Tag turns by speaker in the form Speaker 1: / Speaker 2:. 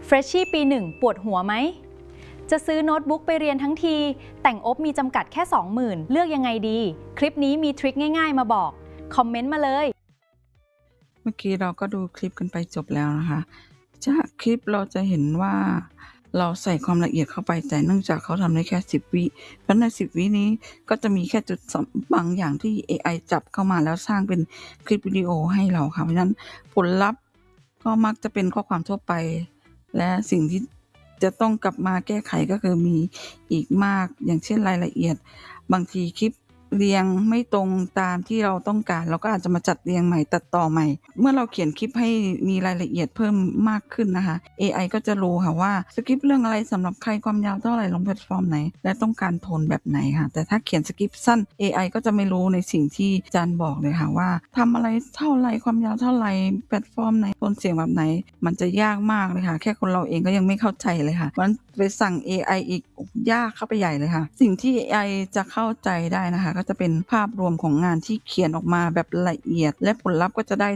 Speaker 1: เฟรชชี่ปี1ปวดหัวไหมจะซื้อโน้ตบุ๊กไปเรียนทั้งทีแต่งอบมีจำกัดแค่ 20,000 เลือกยังไงดีคลิปนี้มีทริคง่ายๆมาบอกคอมเมนต์มาเลย
Speaker 2: เมื่อกี้เราก็ดูคลิปกันไปจบแล้วนะคะจากคลิปเราจะเห็นว่าเราใส่ความละเอียดเข้าไปแต่เนื่องจากเขาทำได้แค่10วิเพราะใน10วินี้ก็จะมีแค่จุดบางอย่างที่ AI จับเข้ามาแล้วสร้างเป็นคลิปวิดีโอให้เราค่ะเพราะฉะนั้นผลลัพธ์ก็มักจะเป็นข้อความทั่วไปและสิ่งที่จะต้องกลับมาแก้ไขก็คือมีอีกมากอย่างเช่นรายละเอียดบางทีคลิปเรียงไม่ตรงตามที่เราต้องการเราก็อาจจะมาจัดเรียงใหม่ตัดต่อใหม่เมื่อเราเขียนคลิปให้มีรายละเอียดเพิ่มมากขึ้นนะคะ AI ก็จะรู้ค่ะว่าสคริปต์เรื่องอะไรสำหรับใครความยาวเท่าไหร่ลงแพลตฟอร์มไหนและต้องการโทนแบบไหนค่ะแต่ถ้าเขียนสคริปต์สั้น AI ก็จะไม่รู้ในสิ่งที่อาจารย์บอกเลยค่ะว่าทำอะไรเท่าไรความยาวเท่าไรแพลตฟอร์มไหนโทนเสียงแบบไหนมันจะยากมากเลยค่ะแค่คนเราเองก็ยังไม่เข้าใจเลยค่ะเพราะฉะนั้นไปสั่ง AI อีกยากเข้าไปใหญ่เลยค่ะสิ่งที่ AI จะเข้าใจได้นะคะก็จะเป็นภาพรวมของงานที่เขียนออกมาแบบละเอียดและผลลัพธ์ก็จะได้